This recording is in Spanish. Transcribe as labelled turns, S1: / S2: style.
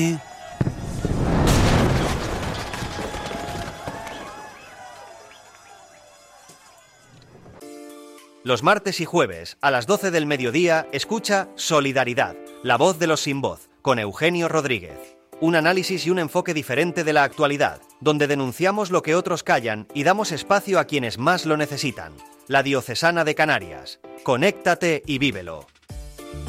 S1: Los martes y jueves, a las 12 del mediodía, escucha Solidaridad, la voz de los sin voz, con Eugenio Rodríguez. Un análisis y un enfoque diferente de la actualidad, donde denunciamos lo que otros callan y damos espacio a quienes más lo necesitan. La Diocesana de Canarias. Conéctate y vívelo.